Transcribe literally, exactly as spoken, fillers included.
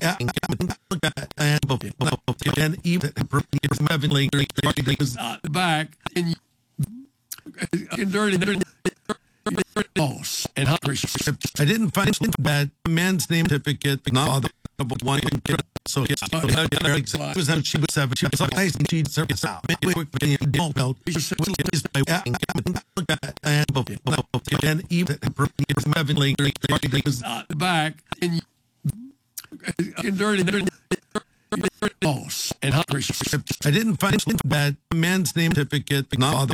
and even heavenly back and dirty, dirty boss and hungry. I didn't find that man's name certificate. Not the one. So it's was how she was seven. She was nice and she'd service out. And even heavenly back and dirty, dirty boss and hungry. I didn't find that man's name certificate. Not